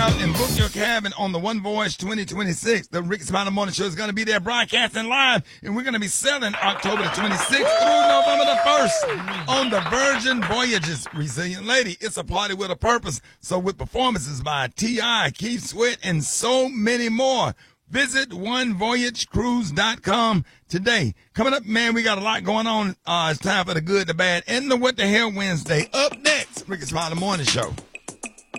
out and book your cabin on the One Voyage 2026. The Ricky Smiley Morning Show is going to be there broadcasting live, and we're going to be selling October the 26th through November the 1st on the Virgin Voyages. Resilient Lady, it's a party with a purpose. So with performances by T.I., Keith Sweat, and so many more. Visit onevoyagecruise.com today. Coming up, man, we got a lot going on. It's time for the good, the bad, and the what the hell Wednesday. Up next, Ricky Smiley Morning Show.